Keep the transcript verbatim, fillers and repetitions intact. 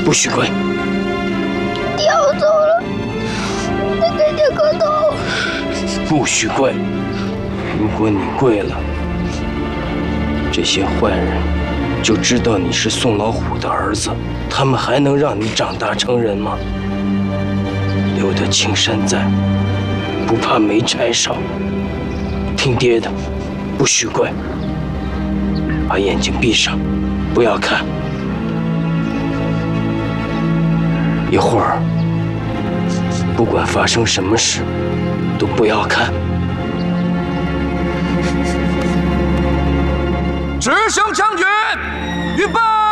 不许跪！ 爹，我错了，我给爹磕头。 不许跪！如果你跪了，这些坏人就知道你是宋老虎的儿子，他们还能让你长大成人吗？留得青山在，不怕没柴烧。听爹的，不许跪！把眼睛闭上，不要看。一会儿，不管发生什么事，都不要看。 执行枪决，预备！